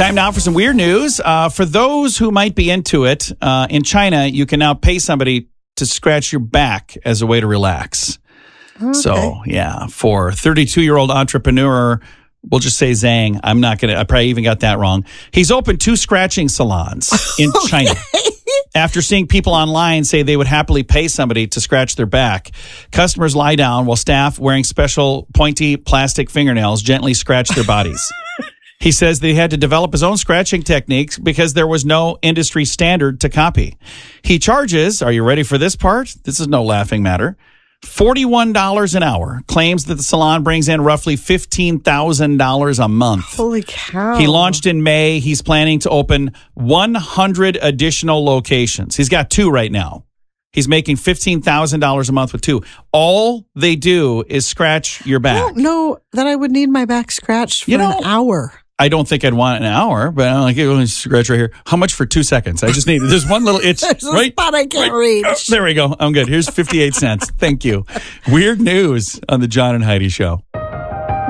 Time now for some weird news. For those who might be into it, in China, you can now pay somebody to scratch your back as a way to relax. Okay. So, yeah, for 32-year-old entrepreneur, we'll just say Zhang. I probably even got that wrong. He's opened 2 scratching salons in China. After seeing people online say they would happily pay somebody to scratch their back, customers lie down while staff wearing special pointy plastic fingernails gently scratch their bodies. He says they had to develop his own scratching techniques because there was no industry standard to copy. He charges, are you ready for this part? This is no laughing matter, $41 an hour, claims that the salon brings in roughly $15,000 a month. Holy cow. He launched in May. He's planning to open 100 additional locations. He's got 2 right now. He's making $15,000 a month with 2. All they do is scratch your back. I don't know that I would need my back scratched for an hour. I don't think I'd want an hour, but I'm like, let me scratch right here. How much for 2 seconds? I just need, there's one little itch. There's a right, spot I can't right. reach. Oh, there we go. I'm good. Here's 58 cents. Thank you. Weird news on the John and Heidi Show.